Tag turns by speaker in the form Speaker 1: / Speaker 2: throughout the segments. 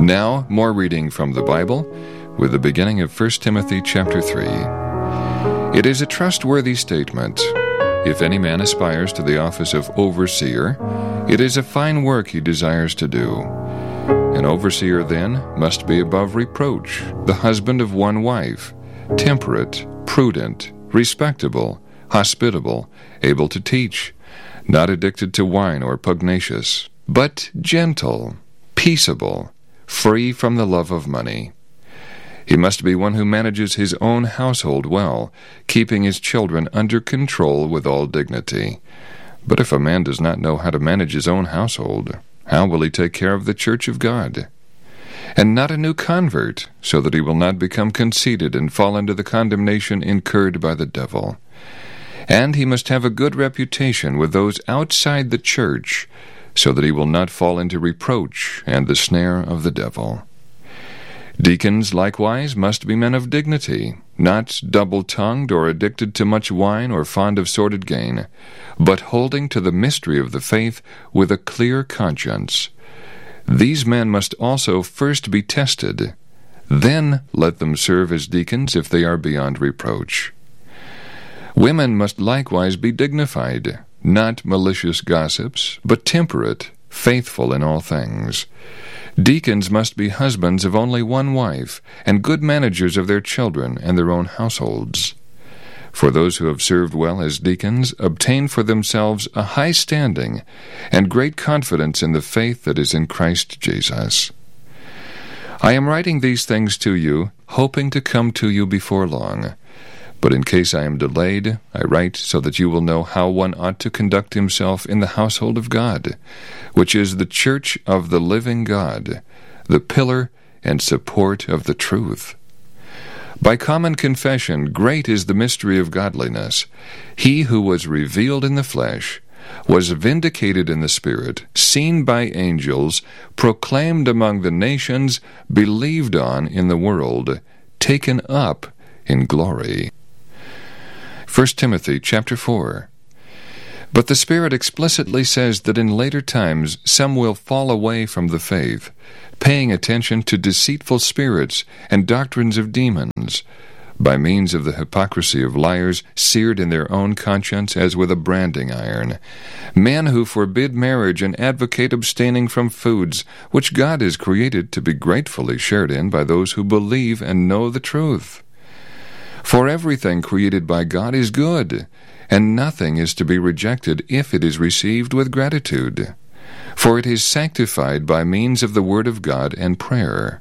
Speaker 1: Now, more reading from the Bible, with the beginning of 1 Timothy chapter 3. It is a trustworthy statement. If any man aspires to the office of overseer, it is a fine work he desires to do. An overseer, then, must be above reproach, the husband of one wife, temperate, prudent, respectable, hospitable, able to teach, not addicted to wine or pugnacious, but gentle, peaceable, free from the love of money. He must be one who manages his own household well, keeping his children under control with all dignity. But if a man does not know how to manage his own household, how will he take care of the church of God? And not a new convert, so that he will not become conceited and fall into the condemnation incurred by the devil. And he must have a good reputation with those outside the church, so that he will not fall into reproach and the snare of the devil. Deacons, likewise, must be men of dignity, not double-tongued or addicted to much wine or fond of sordid gain, but holding to the mystery of the faith with a clear conscience. These men must also first be tested. Then let them serve as deacons if they are beyond reproach. Women must likewise be dignified, not malicious gossips, but temperate, faithful in all things. Deacons must be husbands of only one wife, and good managers of their children and their own households. For those who have served well as deacons obtain for themselves a high standing and great confidence in the faith that is in Christ Jesus. I am writing these things to you, hoping to come to you before long. But in case I am delayed, I write so that you will know how one ought to conduct himself in the household of God, which is the church of the living God, the pillar and support of the truth. By common confession, great is the mystery of godliness. He who was revealed in the flesh, was vindicated in the Spirit, seen by angels, proclaimed among the nations, believed on in the world, taken up in glory. 1 Timothy chapter 4. But the Spirit explicitly says that in later times some will fall away from the faith, paying attention to deceitful spirits and doctrines of demons, by means of the hypocrisy of liars seared in their own conscience as with a branding iron, men who forbid marriage and advocate abstaining from foods which God has created to be gratefully shared in by those who believe and know the truth. For everything created by God is good, and nothing is to be rejected if it is received with gratitude, for it is sanctified by means of the Word of God and prayer.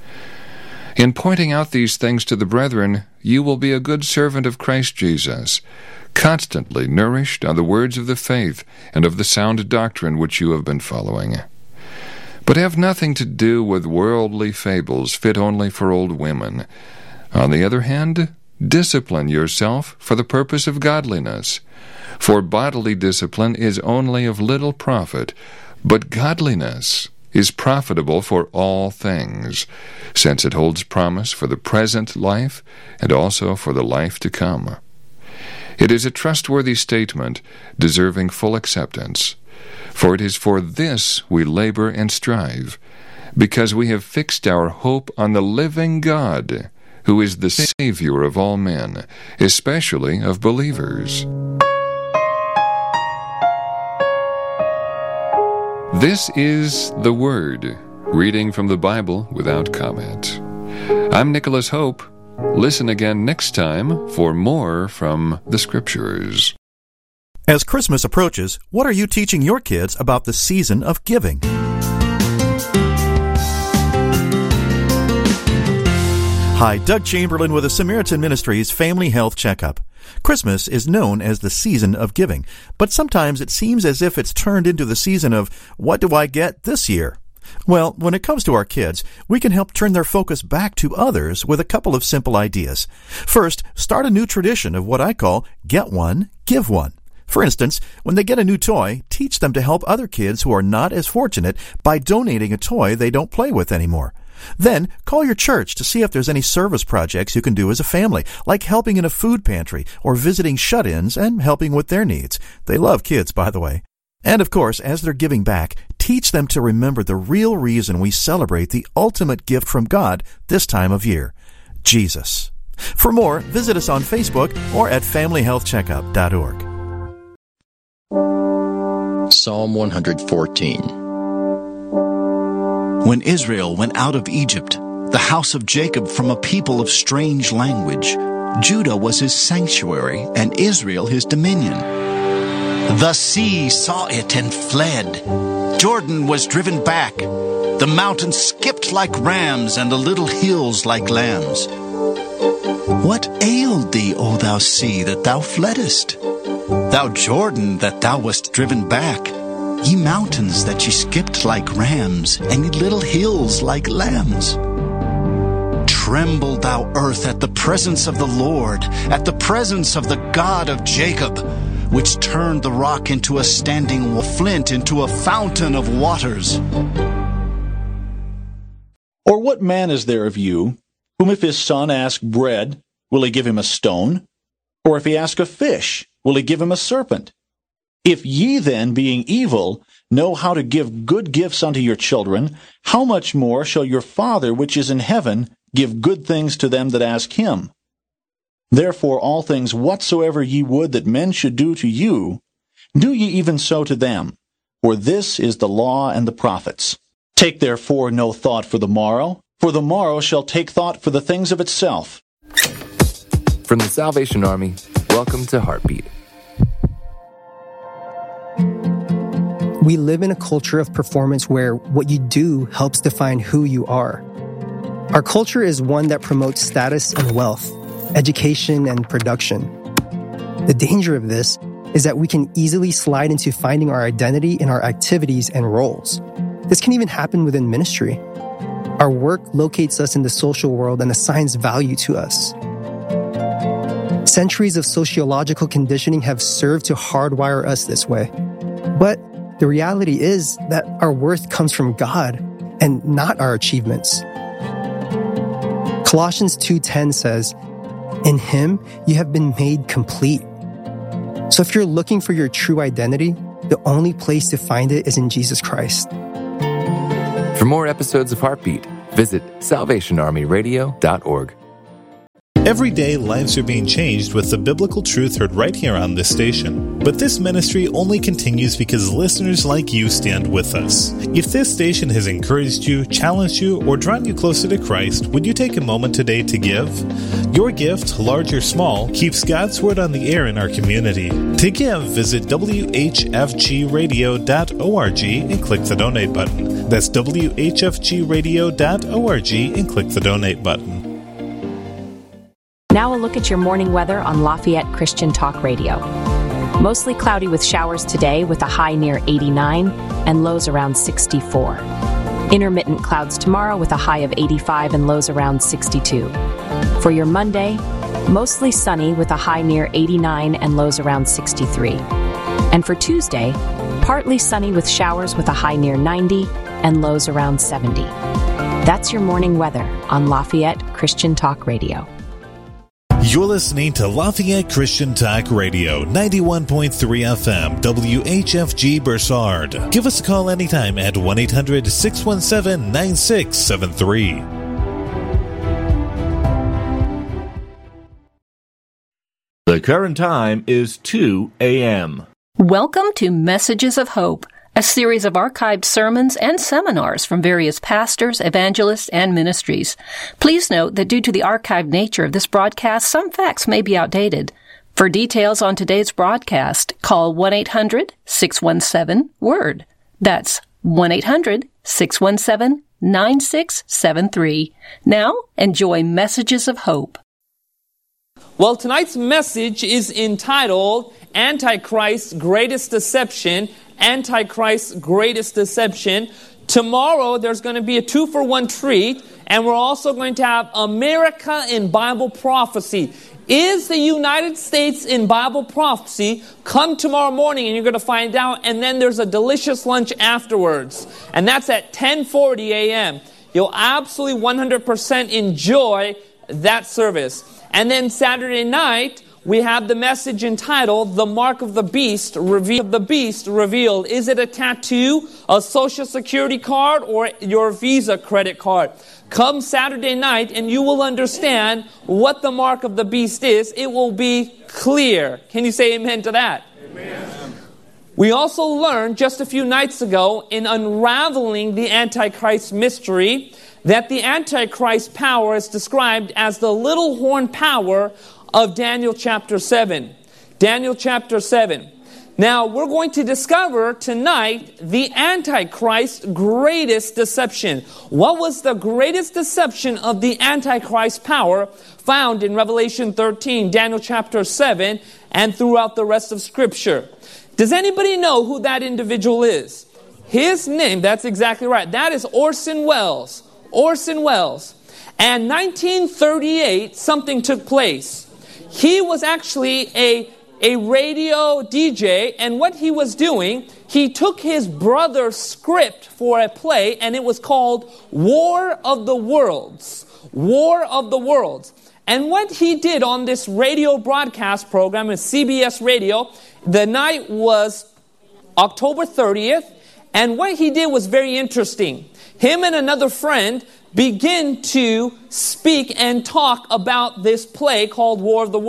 Speaker 1: In pointing out these things to the brethren, you will be a good servant of Christ Jesus, constantly nourished on the words of the faith and of the sound doctrine which you have been following. But have nothing to do with worldly fables fit only for old women. On the other hand, discipline yourself for the purpose of godliness. For bodily discipline is only of little profit, but godliness is profitable for all things, since it holds promise for the present life and also for the life to come. It is a trustworthy statement, deserving full acceptance. For it is for this we labor and strive, because we have fixed our hope on the living God, who is the Savior of all men, especially of believers. This is the Word, reading from the Bible without comment. I'm Nicholas Hope. Listen again next time for more from the Scriptures.
Speaker 2: As Christmas approaches, what are you teaching your kids about the season of giving? Hi, Doug Chamberlain with the Samaritan Ministries Family Health Checkup. Christmas is known as the season of giving, but sometimes it seems as if it's turned into the season of, what do I get this year? Well, when it comes to our kids, we can help turn their focus back to others with a couple of simple ideas. First, start a new tradition of what I call get one, give one. For instance, when they get a new toy, teach them to help other kids who are not as fortunate by donating a toy they don't play with anymore. Then, call your church to see if there's any service projects you can do as a family, like helping in a food pantry or visiting shut-ins and helping with their needs. They love kids, by the way. And of course, as they're giving back, teach them to remember the real reason we celebrate the ultimate gift from God this time of year, Jesus. For more, visit us on Facebook or at familyhealthcheckup.org.
Speaker 3: Psalm 114.
Speaker 4: When Israel went out of Egypt, the house of Jacob from a people of strange language, Judah was his sanctuary, and Israel his dominion. The sea saw it and fled. Jordan was driven back. The mountains skipped like rams, and the little hills like lambs. What ailed thee, O thou sea, that thou fleddest? Thou Jordan, that thou wast driven back? Ye mountains, that ye skipped like rams, and ye little hills like lambs? Tremble, thou earth, at the presence of the Lord, at the presence of the God of Jacob, which turned the rock into a standing flint, into a fountain of waters.
Speaker 5: Or what man is there of you, whom if his son ask bread, will he give him a stone? Or if he ask a fish, will he give him a serpent? If ye then, being evil, know how to give good gifts unto your children, how much more shall your Father which is in heaven give good things to them that ask him? Therefore all things whatsoever ye would that men should do to you, do ye even so to them. For this is the law and the prophets. Take therefore no thought for the morrow shall take thought for the things of itself.
Speaker 6: From the Salvation Army, welcome to Heartbeat.
Speaker 7: We live in a culture of performance where what you do helps define who you are. Our culture is one that promotes status and wealth, education and production. The danger of this is that we can easily slide into finding our identity in our activities and roles. This can even happen within ministry. Our work locates us in the social world and assigns value to us. Centuries of sociological conditioning have served to hardwire us this way. But the reality is that our worth comes from God and not our achievements. Colossians 2:10 says, "In him you have been made complete." So if you're looking for your true identity, the only place to find it is in Jesus Christ.
Speaker 6: For more episodes of Heartbeat, visit salvationarmyradio.org.
Speaker 8: Every day, lives are being changed with the biblical truth heard right here on this station. But this ministry only continues because listeners like you stand with us. If this station has encouraged you, challenged you, or drawn you closer to Christ, would you take a moment today to give? Your gift, large or small, keeps God's Word on the air in our community. To give, visit whfgradio.org and click the donate button. That's whfgradio.org and click the donate button.
Speaker 9: Now a look at your morning weather on Lafayette Christian Talk Radio. Mostly cloudy with showers today with a high near 89 and lows around 64. Intermittent clouds tomorrow with a high of 85 and lows around 62. For your Monday, mostly sunny with a high near 89 and lows around 63. And for Tuesday, partly sunny with showers with a high near 90 and lows around 70. That's your morning weather on Lafayette Christian Talk Radio.
Speaker 8: You're listening to Lafayette Christian Talk Radio, 91.3 FM, WHFG Bursard. Give us a call anytime at 1-800-617-9673.
Speaker 10: The current time is 2 a.m.
Speaker 11: Welcome to Messages of Hope, a series of archived sermons and seminars from various pastors, evangelists, and ministries. Please note that due to the archived nature of this broadcast, some facts may be outdated. For details on today's broadcast, call 1-800-617-WORD. That's 1-800-617-9673. Now, enjoy Messages of Hope.
Speaker 12: Well, tonight's message is entitled Antichrist's Greatest Deception. Antichrist's Greatest Deception. Tomorrow there's going to be a 2-for-1 treat, and we're also going to have America in Bible Prophecy. Is the United States in Bible Prophecy? Come tomorrow morning and you're going to find out, and then there's a delicious lunch afterwards. And that's at 10:40 a.m. You'll absolutely 100% enjoy that service. And then Saturday night, we have the message entitled, The Mark of the Beast Revealed. Is it a tattoo, a social security card, or your Visa credit card? Come Saturday night and you will understand what the mark of the beast is. It will be clear. Can you say amen to that? Amen. We also learned just a few nights ago in unraveling the Antichrist mystery that the Antichrist power is described as the little horn power of Daniel chapter 7. Daniel chapter 7. Now, we're going to discover tonight the Antichrist's greatest deception. What was the greatest deception of the Antichrist power found in Revelation 13, Daniel chapter 7, and throughout the rest of Scripture? Does anybody know who that individual is? His name, that's exactly right. That is Orson Welles. Orson Welles. And 1938, something took place. He was actually a radio DJ, and what he was doing, he took his brother's script for a play, and it was called War of the Worlds. War of the Worlds. And what he did on this radio broadcast program, at CBS Radio, the night was October 30th, and what he did was very interesting. Him and another friend begin to speak and talk about this play called War of the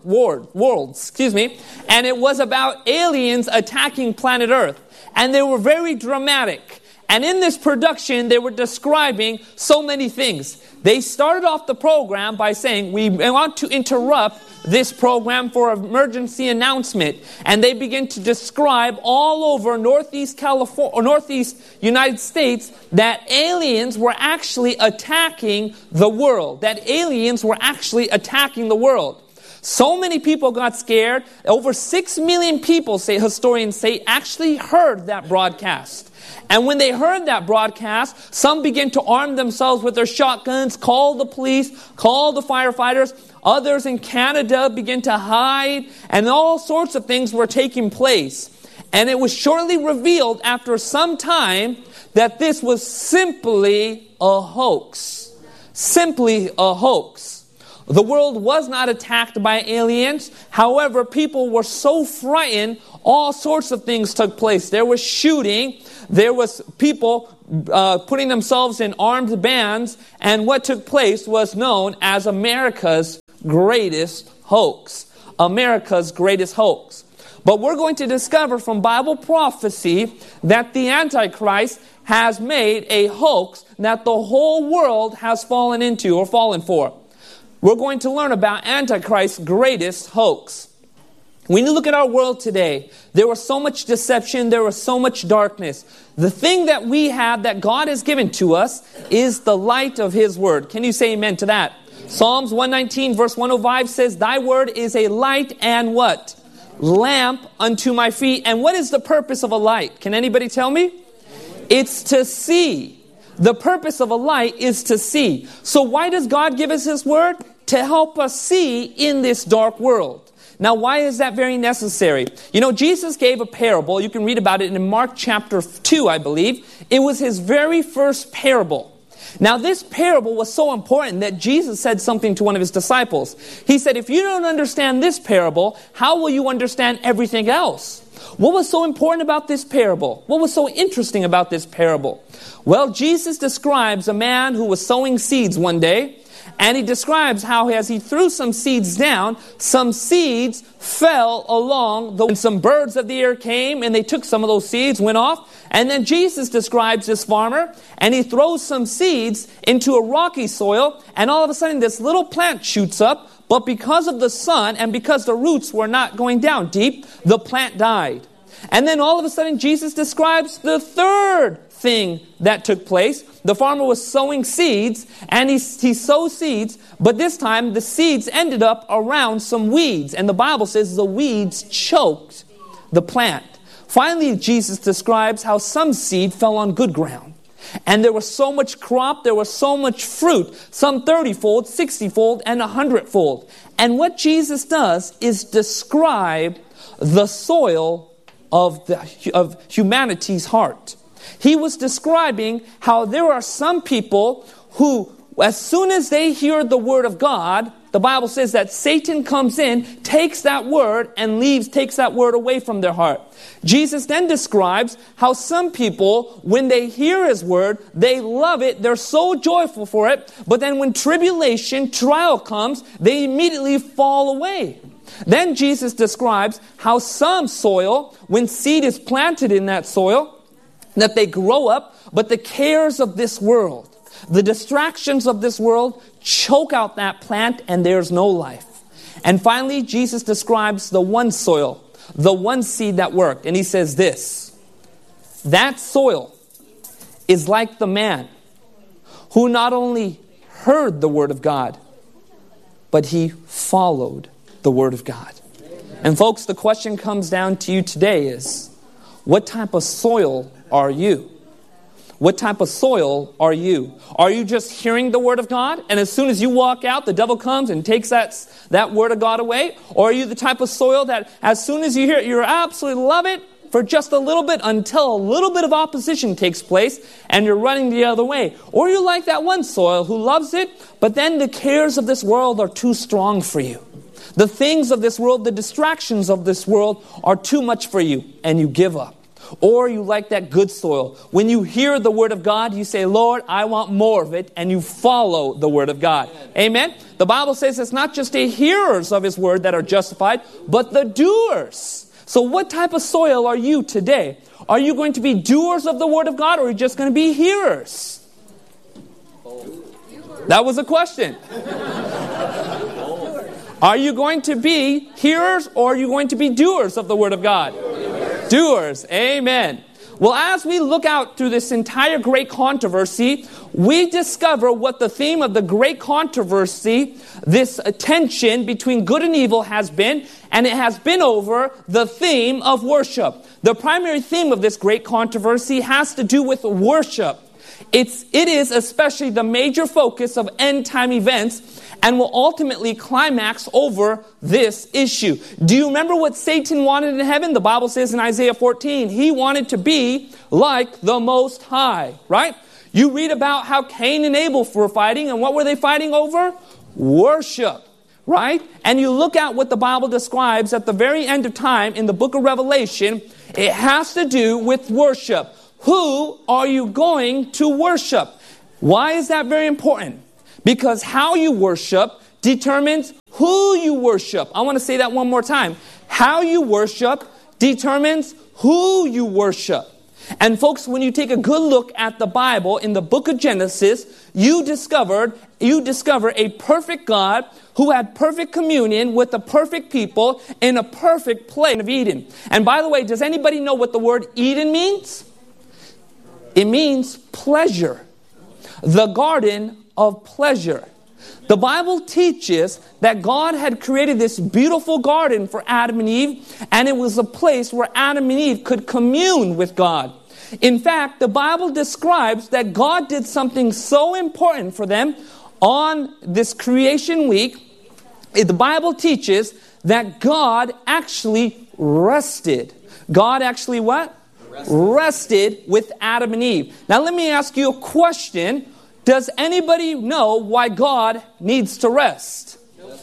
Speaker 12: Worlds, and it was about aliens attacking planet Earth, and they were very dramatic. And in this production, they were describing so many things. They started off the program by saying, we want to interrupt this program for an emergency announcement. And they begin to describe all over Northeast California, or Northeast United States, that aliens were actually attacking the world. That aliens were actually attacking the world. So many people got scared. Over 6 million people, historians say, actually heard that broadcast. And when they heard that broadcast, some began to arm themselves with their shotguns, call the police, call the firefighters. Others in Canada began to hide, and all sorts of things were taking place. And it was shortly revealed after some time that this was simply a hoax. Simply a hoax. The world was not attacked by aliens. However, people were so frightened, all sorts of things took place. There was shooting. There was people putting themselves in armed bands. And what took place was known as America's greatest hoax. America's greatest hoax. But we're going to discover from Bible prophecy that the Antichrist has made a hoax that the whole world has fallen into or fallen for. We're going to learn about Antichrist's greatest hoax. When you look at our world today, there was so much deception, there was so much darkness. The thing that we have, that God has given to us, is the light of His Word. Can you say amen to that? Psalms 119 verse 105 says, Thy Word is a light and what? Lamp unto my feet. And what is the purpose of a light? Can anybody tell me? It's to see. The purpose of a light is to see. So why does God give us His Word? To help us see in this dark world. Now, why is that very necessary? You know, Jesus gave a parable. You can read about it in Mark chapter 2, I believe. It was His very first parable. Now, this parable was so important that Jesus said something to one of His disciples. He said, if you don't understand this parable, how will you understand everything else? What was so important about this parable? What was so interesting about this parable? Well, Jesus describes a man who was sowing seeds one day. And He describes how as he threw some seeds down, some seeds fell along, and some birds of the air came and they took some of those seeds, went off. And then Jesus describes this farmer, and he throws some seeds into a rocky soil, and all of a sudden this little plant shoots up, but because of the sun and because the roots were not going down deep, the plant died. And then all of a sudden Jesus describes the third thing that took place. The farmer was sowing seeds, and he sowed seeds, but this time the seeds ended up around some weeds. And the Bible says the weeds choked the plant. Finally, Jesus describes how some seed fell on good ground. And there was so much crop, there was so much fruit, some 30-fold, 60-fold, and 100-fold. And what Jesus does is describe the soil of humanity's heart. He was describing how there are some people who as soon as they hear the word of God, the Bible says that Satan comes in, takes that word, and takes that word away from their heart. Jesus then describes how some people, when they hear his word, they love it, they're so joyful for it, but then when tribulation, trial comes, they immediately fall away. Then Jesus describes how some soil, when seed is planted in that soil, that they grow up, but the cares of this world, the distractions of this world choke out that plant and there's no life. And finally, Jesus describes the one soil, the one seed that worked. And he says this, that soil is like the man who not only heard the word of God, but he followed the word of God. And folks, the question comes down to you today is, what type of soil are you? What type of soil are you? Are you just hearing the word of God, and as soon as you walk out, the devil comes and takes that word of God away? Or are you the type of soil that as soon as you hear it, you absolutely love it for just a little bit until a little bit of opposition takes place and you're running the other way? Or are you like that one soil who loves it, but then the cares of this world are too strong for you? The things of this world, the distractions of this world are too much for you and you give up. Or you like that good soil. When you hear the word of God, you say, Lord, I want more of it, and you follow the word of God. Amen? The Bible says it's not just the hearers of his word that are justified, but the doers. So what type of soil are you today? Are you going to be doers of the word of God, or are you just going to be hearers? That was a question. Are you going to be hearers, or are you going to be doers of the word of God? Doers. Amen. Well, as we look out through this entire great controversy, we discover what the theme of the great controversy, this tension between good and evil has been, and it has been over the theme of worship. The primary theme of this great controversy has to do with worship. It is especially the major focus of end-time events, and will ultimately climax over this issue. Do you remember what Satan wanted in heaven? The Bible says in Isaiah 14, he wanted to be like the Most High, right? You read about how Cain and Abel were fighting, and what were they fighting over? Worship, right? And you look at what the Bible describes at the very end of time in the book of Revelation, it has to do with worship. Who are you going to worship? Why is that very important? Because how you worship determines who you worship. I want to say that one more time. How you worship determines who you worship. And folks, when you take a good look at the Bible in the book of Genesis, you discover a perfect God who had perfect communion with the perfect people in a perfect place of Eden. And by the way, does anybody know what the word Eden means? It means pleasure. The garden of pleasure. The Bible teaches that God had created this beautiful garden for Adam and Eve, and it was a place where Adam and Eve could commune with God. In fact, the Bible describes that God did something so important for them on this creation week. The Bible teaches that God actually rested. God actually what? Rested with Adam and Eve. Now let me ask you a question. Does anybody know why God needs to rest?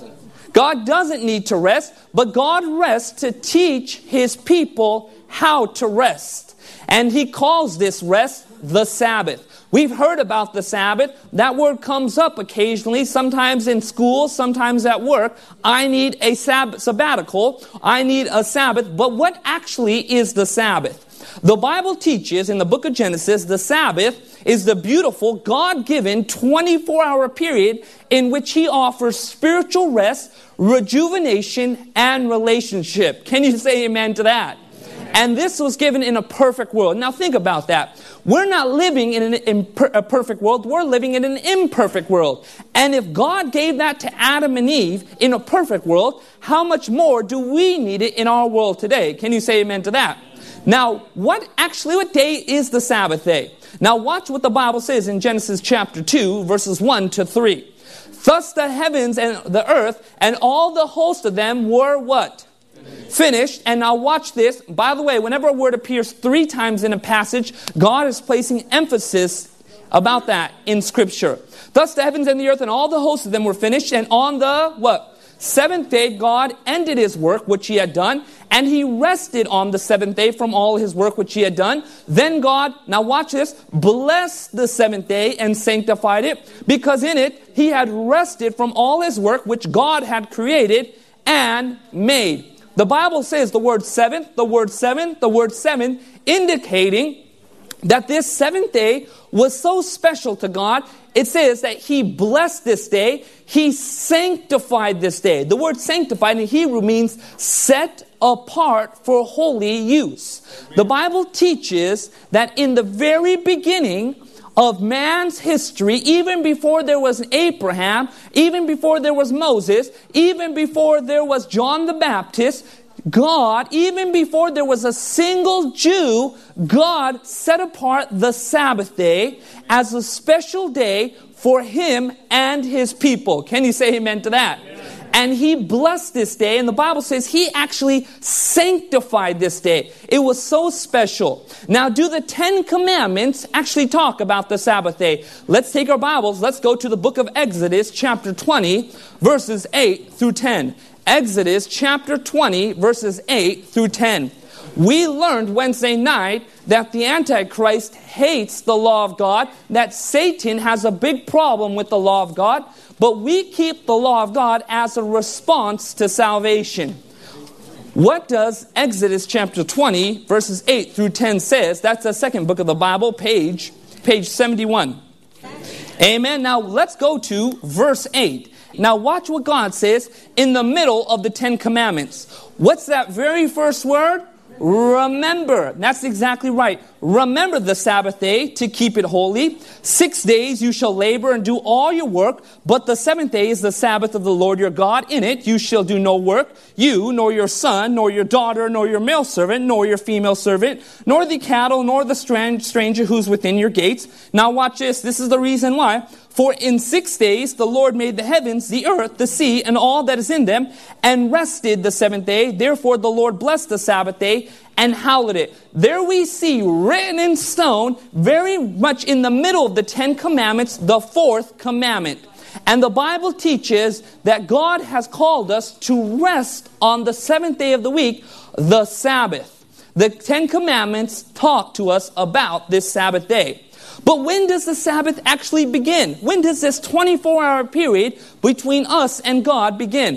Speaker 12: God doesn't need to rest, but God rests to teach his people how to rest. And he calls this rest the Sabbath. We've heard about the Sabbath. That word comes up occasionally, sometimes in school, sometimes at work. I need a sabbatical. I need a Sabbath. But what actually is the Sabbath? The Bible teaches in the book of Genesis, the Sabbath is the beautiful, God-given 24-hour period in which he offers spiritual rest, rejuvenation, and relationship. Can you say amen to that? And this was given in a perfect world. Now think about that. We're not living in a perfect world. We're living in an imperfect world. And if God gave that to Adam and Eve in a perfect world, how much more do we need it in our world today? Can you say amen to that? Now, what day is the Sabbath day? Now watch what the Bible says in Genesis chapter 2, verses 1 to 3. Thus the heavens and the earth and all the host of them were what? Finished. And now watch this. By the way, whenever a word appears 3 times in a passage, God is placing emphasis about that in Scripture. Thus the heavens and the earth and all the hosts of them were finished, and on the, what? Seventh day God ended his work which he had done, and he rested on the seventh day from all his work which he had done. Then God, now watch this, blessed the seventh day and sanctified it, because in it he had rested from all his work which God had created and made. The Bible says the word seventh, the word seven, the word seven, indicating that this seventh day was so special to God. It says that he blessed this day, he sanctified this day. The word sanctified in Hebrew means set apart for holy use. The Bible teaches that in the very beginning of man's history, even before there was Abraham, even before there was Moses, even before there was John the Baptist, God, even before there was a single Jew, God set apart the Sabbath day as a special day for him and his people. Can you say amen to that? And he blessed this day, and the Bible says he actually sanctified this day. It was so special. Now, do the 10 Commandments actually talk about the Sabbath day? Let's take our Bibles. Let's go to the book of Exodus, chapter 20, verses 8 through 10. Exodus chapter 20, verses 8 through 10. We learned Wednesday night that the Antichrist hates the law of God, that Satan has a big problem with the law of God, but we keep the law of God as a response to salvation. What does Exodus chapter 20, verses 8 through 10 says? That's the second book of the Bible, page 71. Amen. Now let's go to verse 8. Now watch what God says in the middle of the 10 Commandments. What's that very first word? Remember. That's exactly right. Remember the Sabbath day to keep it holy. 6 days you shall labor and do all your work, but the seventh day is the Sabbath of the Lord your God. In it you shall do no work, you, nor your son, nor your daughter, nor your male servant, nor your female servant, nor the cattle, nor the stranger who's within your gates. Now watch this. This is the reason why. For in 6 days the Lord made the heavens, the earth, the sea, and all that is in them, and rested the seventh day. Therefore the Lord blessed the Sabbath day and hallowed it. There we see written in stone, very much in the middle of the 10 Commandments, the fourth commandment. And the Bible teaches that God has called us to rest on the seventh day of the week, the Sabbath. The 10 Commandments talk to us about this Sabbath day. But when does the Sabbath actually begin? When does this 24-hour period between us and God begin?